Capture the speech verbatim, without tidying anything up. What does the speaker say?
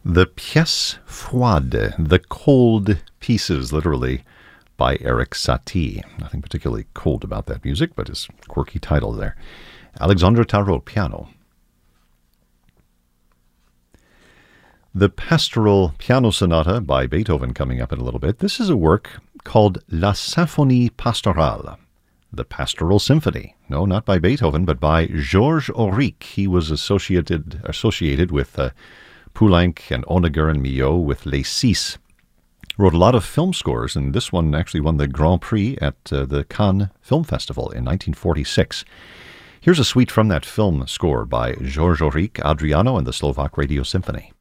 The Pièces Froides, The Cold Pieces, literally, by Erik Satie. Nothing particularly cold about that music, but his quirky title there. Alexandre Tarot, piano. The Pastoral Piano Sonata by Beethoven coming up in a little bit. This is a work called La Symphonie Pastorale, the Pastoral Symphony. No, not by Beethoven, but by Georges Auric. He was associated associated with uh, Poulenc and Honegger and Milhaud with Les Six. Wrote a lot of film scores, and this one actually won the Grand Prix at uh, the Cannes Film Festival in nineteen forty-six. Here's a suite from that film score by Georges Auric, Adriano, and the Slovak Radio Symphony.